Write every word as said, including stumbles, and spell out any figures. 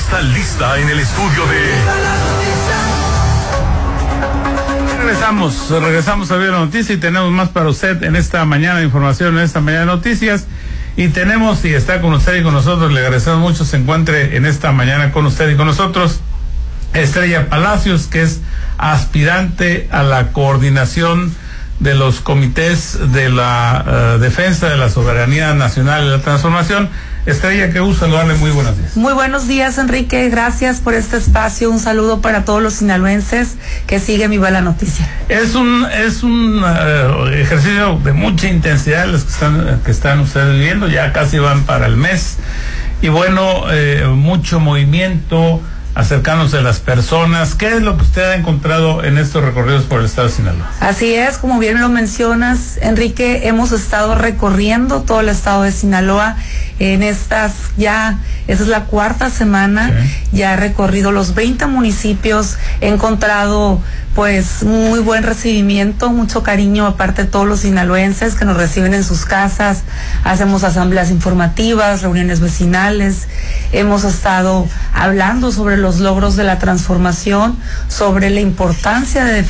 está lista en el estudio de... Regresamos, regresamos a ver la noticia y tenemos más para usted en esta mañana de información, en esta mañana de noticias. Y tenemos, y está con usted y con nosotros, le agradecemos mucho se encuentre en esta mañana con usted y con nosotros, Estrella Palacios, que es aspirante a la coordinación de los comités de la uh, defensa de la soberanía nacional y la transformación. Estrella, qué gusto saludarle, muy buenos días. Muy buenos días, Enrique, gracias por este espacio, un saludo para todos los sinaloenses que siguen Viva la Noticia. Es un es un uh, ejercicio de mucha intensidad los que están que están ustedes viviendo, ya casi van para el mes, y bueno, eh, mucho movimiento, acercándose a las personas. ¿Qué es lo que usted ha encontrado en estos recorridos por el estado de Sinaloa? Así es, como bien lo mencionas, Enrique, hemos estado recorriendo todo el estado de Sinaloa en estas ya, esa es la cuarta semana, sí. Ya he recorrido los veinte municipios, he encontrado pues muy buen recibimiento, mucho cariño aparte de todos los sinaloenses que nos reciben en sus casas, hacemos asambleas informativas, reuniones vecinales, hemos estado hablando sobre los logros de la transformación, sobre la importancia de